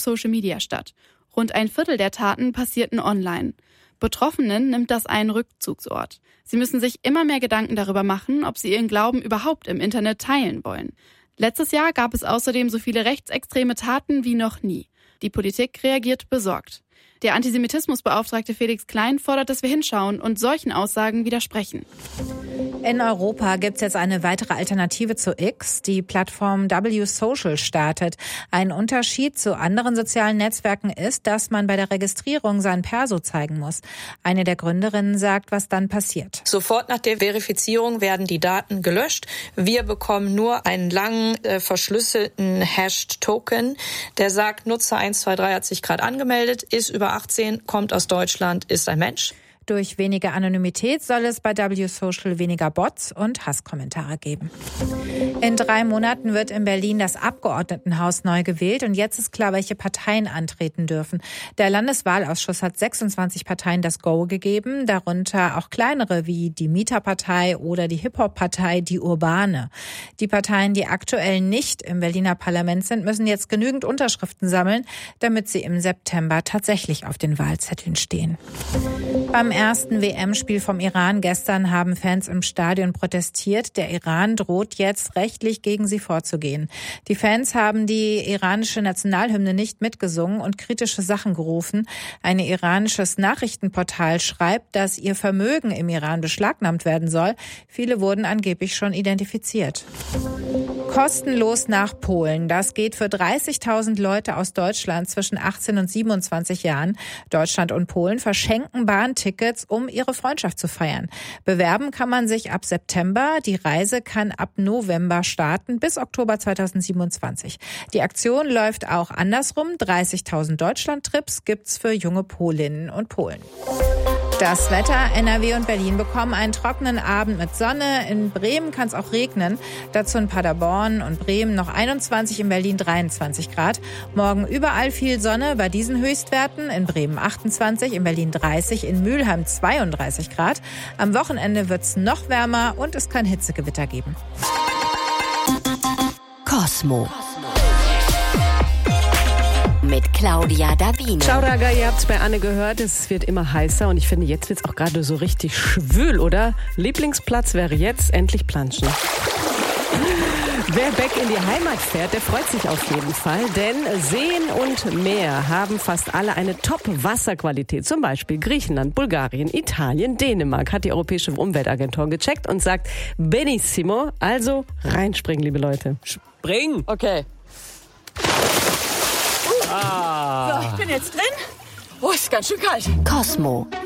Social Media statt. Rund ein Viertel der Taten passierten online. Betroffenen nimmt das einen Rückzugsort. Sie müssen sich immer mehr Gedanken darüber machen, ob sie ihren Glauben überhaupt im Internet teilen wollen. Letztes Jahr gab es außerdem so viele rechtsextreme Taten wie noch nie. Die Politik reagiert besorgt. Der Antisemitismusbeauftragte Felix Klein fordert, dass wir hinschauen und solchen Aussagen widersprechen. In Europa gibt es jetzt eine weitere Alternative zu X. Die Plattform W-Social startet. Ein Unterschied zu anderen sozialen Netzwerken ist, dass man bei der Registrierung sein Perso zeigen muss. Eine der Gründerinnen sagt, was dann passiert. Sofort nach der Verifizierung werden die Daten gelöscht. Wir bekommen nur einen langen, verschlüsselten Hashed-Token, der sagt, Nutzer 123 hat sich gerade angemeldet, ist über 18, kommt aus Deutschland, ist ein Mensch. Durch weniger Anonymität soll es bei W-Social weniger Bots und Hasskommentare geben. In 3 Monaten wird in Berlin das Abgeordnetenhaus neu gewählt und jetzt ist klar, welche Parteien antreten dürfen. Der Landeswahlausschuss hat 26 Parteien das Go gegeben, darunter auch kleinere wie die Mieterpartei oder die Hip-Hop-Partei Die Urbane. Die Parteien, die aktuell nicht im Berliner Parlament sind, müssen jetzt genügend Unterschriften sammeln, damit sie im September tatsächlich auf den Wahlzetteln stehen. Beim ersten WM-Spiel vom Iran gestern haben Fans im Stadion protestiert. Der Iran droht jetzt rechtlich gegen sie vorzugehen. Die Fans haben die iranische Nationalhymne nicht mitgesungen und kritische Sachen gerufen. Ein iranisches Nachrichtenportal schreibt, dass ihr Vermögen im Iran beschlagnahmt werden soll. Viele wurden angeblich schon identifiziert. Kostenlos nach Polen. Das geht für 30.000 Leute aus Deutschland zwischen 18 und 27 Jahren. Deutschland und Polen verschenken Bahntickets, um ihre Freundschaft zu feiern. Bewerben kann man sich ab September. Die Reise kann ab November starten bis Oktober 2027. Die Aktion läuft auch andersrum. 30.000 Deutschland-Trips gibt's für junge Polinnen und Polen. Das Wetter: NRW und Berlin bekommen einen trockenen Abend mit Sonne. In Bremen kann es auch regnen. Dazu in Paderborn und Bremen noch 21, in Berlin 23 Grad. Morgen überall viel Sonne bei diesen Höchstwerten. In Bremen 28, in Berlin 30, in Mülheim 32 Grad. Am Wochenende wird es noch wärmer und es kann Hitzegewitter geben. Cosmo. Mit Claudia Davino. Ciao Raga, ihr habt's bei Anne gehört, es wird immer heißer und ich finde, jetzt wird's auch gerade so richtig schwül, oder? Lieblingsplatz wäre jetzt endlich Planschen. Wer back in die Heimat fährt, der freut sich auf jeden Fall, denn Seen und Meer haben fast alle eine Top-Wasserqualität. Zum Beispiel Griechenland, Bulgarien, Italien, Dänemark, hat die Europäische Umweltagentur gecheckt und sagt benissimo, also reinspringen, liebe Leute. Springen! Okay. So, ich bin jetzt drin. Oh, ist ganz schön kalt. Cosmo,